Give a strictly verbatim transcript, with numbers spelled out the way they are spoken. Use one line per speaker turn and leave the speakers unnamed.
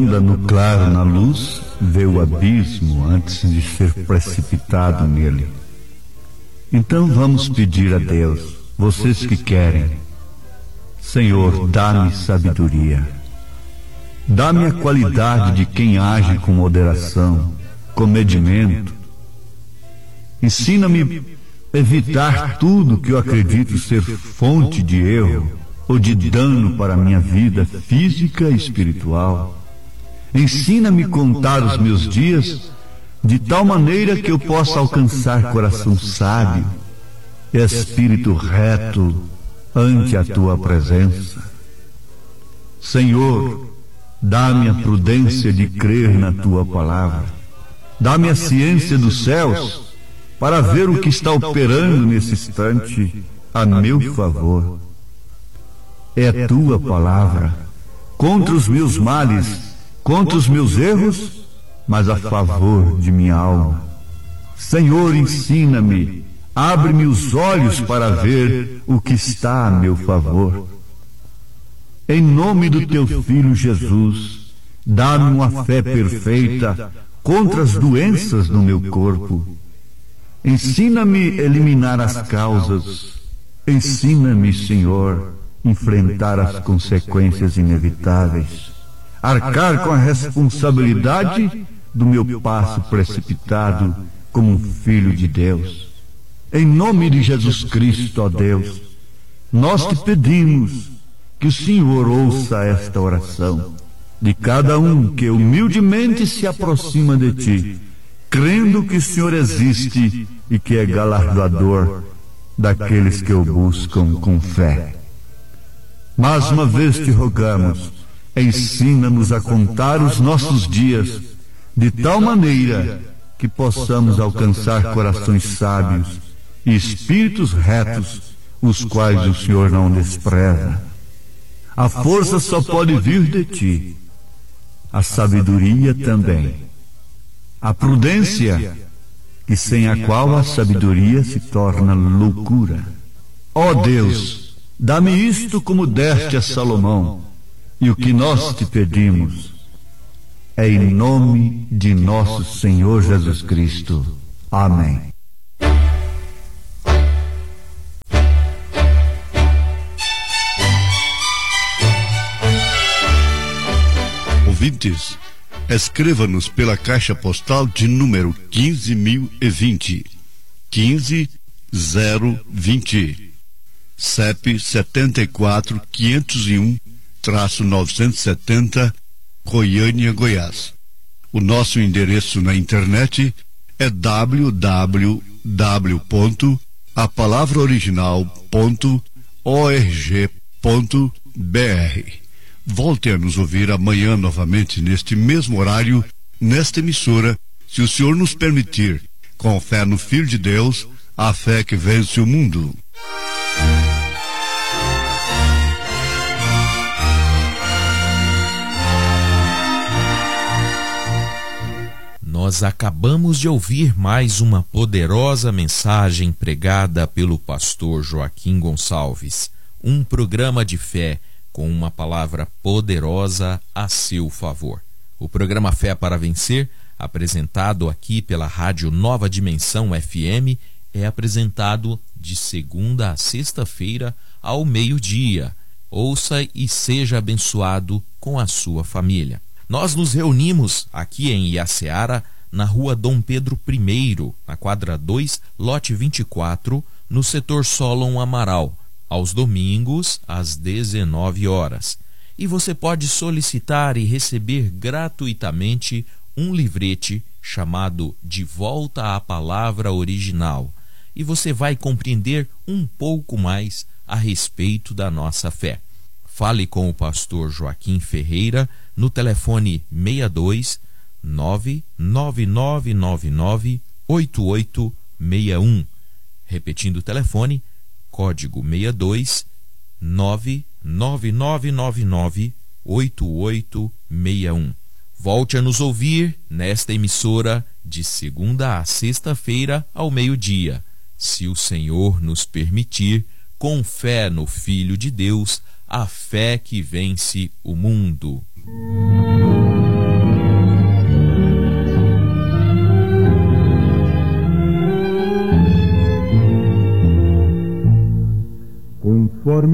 anda no claro, na luz, vê o abismo antes de ser precipitado nele. Então vamos pedir a Deus, vocês que querem: Senhor, dá-me sabedoria. Dá-me a qualidade de quem age com moderação, com medimento. Ensina-me a evitar tudo que eu acredito ser fonte de erro ou de dano para a minha vida física e espiritual. Ensina-me a contar os meus dias de tal maneira que eu possa alcançar coração sábio e espírito reto ante a tua presença. Senhor, dá-me a prudência de crer na tua palavra. Dá-me a ciência dos céus para ver o que está operando nesse instante a meu favor. É a tua palavra contra os meus males, contra os meus erros, mas a favor de minha alma. Senhor, ensina-me, abre-me os olhos para ver o que está a meu favor. Em nome do teu Filho Jesus, dá-me uma fé perfeita contra as doenças do meu corpo. Ensina-me a eliminar as causas. Ensina-me, Senhor, enfrentar as consequências inevitáveis, arcar com a responsabilidade do meu passo precipitado como um filho de Deus. Em nome de Jesus Cristo, ó Deus, nós te pedimos que o Senhor ouça esta oração de cada um que humildemente se aproxima de ti, crendo que o Senhor existe e que é galardoador daqueles que o buscam com fé. Mais uma vez te rogamos, ensina-nos a contar os nossos dias de tal maneira que possamos alcançar corações sábios e espíritos retos, os quais o Senhor não despreza. A força só pode vir de ti, a sabedoria também, a prudência, que sem a qual a sabedoria se torna loucura. Ó Deus, dá-me isto como deste a Salomão, e o que nós te pedimos é em nome de nosso Senhor Jesus Cristo. Amém.
Ouvintes, escreva-nos pela caixa postal de número quinze mil e vinte, quinze zero vinte, C E P setenta e quatro, quinhentos e um, novecentos e setenta, Goiânia, Goiás. O nosso endereço na internet é w w w ponto a palavra original ponto org ponto b r. Volte a nos ouvir amanhã novamente neste mesmo horário, nesta emissora, se o Senhor nos permitir, com fé no Filho de Deus, a fé que vence o mundo.
Nós acabamos de ouvir mais uma poderosa mensagem pregada pelo pastor Joaquim Gonçalves, um programa de fé com uma palavra poderosa a seu favor. O programa Fé para Vencer, apresentado aqui pela Rádio Nova Dimensão F M, é apresentado de segunda a sexta-feira ao meio-dia. Ouça e seja abençoado com a sua família. Nós nos reunimos aqui em Iaceara, na rua Dom Pedro I, na quadra dois, lote vinte e quatro, no setor Solon Amaral, aos domingos, às dezenove horas. E você pode solicitar e receber gratuitamente um livrete chamado De Volta à Palavra Original. E você vai compreender um pouco mais a respeito da nossa fé. Fale com o pastor Joaquim Ferreira no telefone seis dois nove nove nove nove nove oito oito seis um. Repetindo o telefone, código seis dois nove nove nove nove nove oito oito seis um. Volte a nos ouvir nesta emissora de segunda a sexta-feira ao meio-dia, se o Senhor nos permitir, com fé no Filho de Deus, a fé que vence o mundo.
conforme